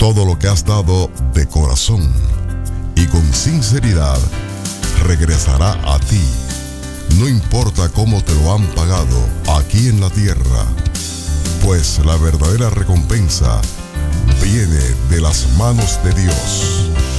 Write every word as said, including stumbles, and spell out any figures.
Todo lo que has dado de corazón y con sinceridad regresará a ti. No importa cómo te lo han pagado aquí en la tierra, pues la verdadera recompensa viene de las manos de Dios.